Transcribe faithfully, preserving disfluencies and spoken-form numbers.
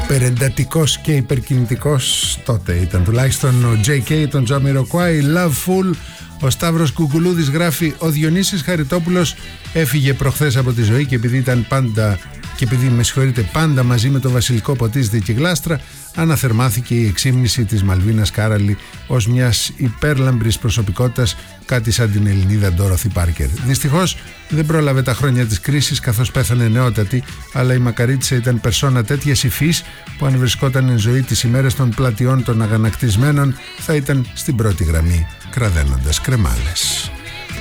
υπερεντατικός και υπερκινητικός τότε ήταν τουλάχιστον ο τζέι κέι, τον Jamiroquai, Loveful. Ο Σταύρος Κουκουλούδης γράφει: ο Διονύσης Χαριτόπουλος έφυγε προχθές από τη ζωή και επειδή ήταν πάντα και επειδή με συγχωρείτε πάντα μαζί με το βασιλικό ποτίζεται και γλάστρα, αναθερμάθηκε η εξύμνηση της Μαλβίνας Κάραλη ως μιας υπέρλαμπρης προσωπικότητας, κάτι σαν την Ελληνίδα Ντόροθι Πάρκερ. Δυστυχώς δεν πρόλαβε τα χρόνια της κρίσης καθώς πέθανε νεότατη, αλλά η μακαρίτισσα ήταν περσόνα τέτοιας υφής που αν βρισκόταν εν ζωή τις ημέρες των πλατιών των αγανακτισμένων θα ήταν στην πρώτη γραμμή κραδένοντας κρεμάλες.